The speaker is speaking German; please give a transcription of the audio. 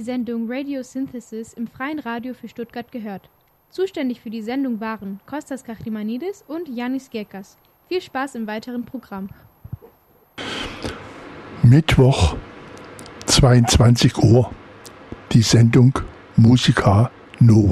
Sendung Radio Synthesis im Freien Radio für Stuttgart gehört. Zuständig für die Sendung waren Kostas Kachrimanidis und Yannis Gekas. Viel Spaß im weiteren Programm. Mittwoch, 22 Uhr, die Sendung Musica Nova.